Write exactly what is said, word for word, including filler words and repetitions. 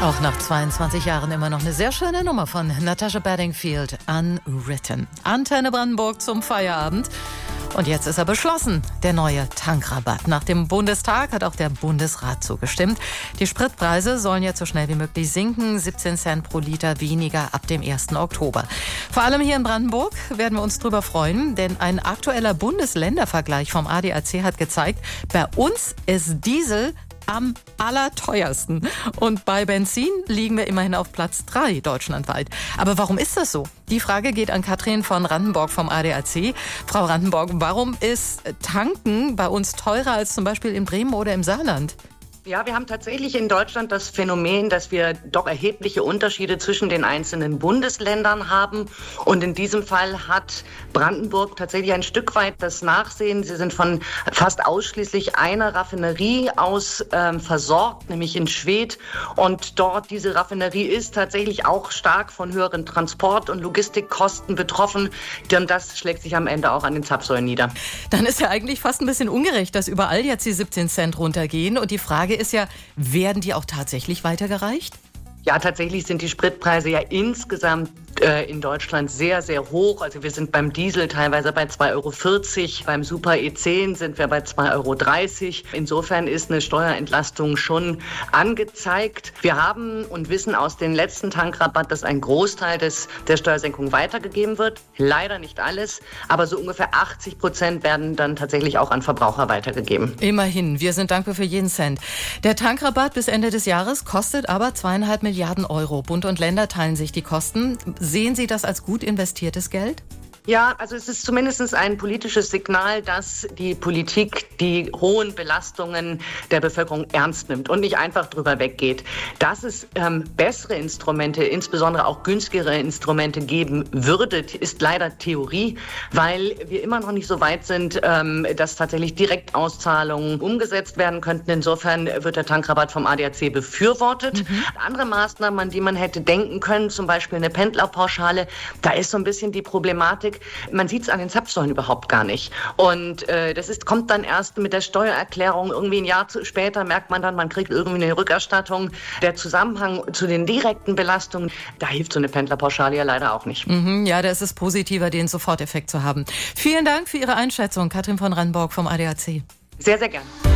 Auch nach zweiundzwanzig Jahren immer noch eine sehr schöne Nummer von Natasha Bedingfield, Unwritten. Antenne Brandenburg zum Feierabend. Und jetzt ist er beschlossen, der neue Tankrabatt. Nach dem Bundestag hat auch der Bundesrat zugestimmt. Die Spritpreise sollen jetzt so schnell wie möglich sinken. siebzehn Cent pro Liter weniger ab dem ersten Oktober. Vor allem hier in Brandenburg werden wir uns drüber freuen, denn ein aktueller Bundesländervergleich vom A D A C hat gezeigt, bei uns ist Diesel am allerteuersten. Und bei Benzin liegen wir immerhin auf Platz drei deutschlandweit. Aber warum ist das so? Die Frage geht an Katrin von Randenborg vom A D A C. Frau Randenborg, warum ist Tanken bei uns teurer als zum Beispiel in Bremen oder im Saarland? Ja, wir haben tatsächlich in Deutschland das Phänomen, dass wir doch erhebliche Unterschiede zwischen den einzelnen Bundesländern haben. Und in diesem Fall hat Brandenburg tatsächlich ein Stück weit das Nachsehen. Sie sind von fast ausschließlich einer Raffinerie aus ähm, versorgt, nämlich in Schwedt. Und dort, diese Raffinerie ist tatsächlich auch stark von höheren Transport- und Logistikkosten betroffen. Denn das schlägt sich am Ende auch an den Zapfsäulen nieder. Dann ist ja eigentlich fast ein bisschen ungerecht, dass überall jetzt die siebzehn Cent runtergehen. Und die Frage ist ja, werden die auch tatsächlich weitergereicht? Ja, tatsächlich sind die Spritpreise ja insgesamt äh, in Deutschland sehr, sehr hoch. Also wir sind beim Diesel teilweise bei zwei Euro vierzig, beim Super E zehn sind wir bei zwei Euro dreißig. Insofern ist eine Steuerentlastung schon angezeigt. Wir haben und wissen aus dem letzten Tankrabatt, dass ein Großteil des, der Steuersenkung weitergegeben wird. Leider nicht alles, aber so ungefähr achtzig Prozent werden dann tatsächlich auch an Verbraucher weitergegeben. Immerhin, wir sind dankbar für jeden Cent. Der Tankrabatt bis Ende des Jahres kostet aber zweieinhalb Milliarden Euro. Bund und Länder teilen sich die Kosten. Sehen Sie das als gut investiertes Geld? Ja, also es ist zumindest ein politisches Signal, dass die Politik die hohen Belastungen der Bevölkerung ernst nimmt und nicht einfach drüber weggeht. Dass es ähm, bessere Instrumente, insbesondere auch günstigere Instrumente geben würde, ist leider Theorie, weil wir immer noch nicht so weit sind, ähm, dass tatsächlich Direktauszahlungen umgesetzt werden könnten. Insofern wird der Tankrabatt vom A D A C befürwortet. Mhm. Andere Maßnahmen, an die man hätte denken können, zum Beispiel eine Pendlerpauschale, da ist so ein bisschen die Problematik, man sieht es an den Zapfsäulen überhaupt gar nicht. Und äh, das ist, kommt dann erst mit der Steuererklärung. Irgendwie ein Jahr zu, später merkt man dann, man kriegt irgendwie eine Rückerstattung. Der Zusammenhang zu den direkten Belastungen, da hilft so eine Pendlerpauschale ja leider auch nicht. Mhm, ja, da ist es positiver, den Soforteffekt zu haben. Vielen Dank für Ihre Einschätzung, Katrin von Randenborg vom A D A C. Sehr, sehr gern.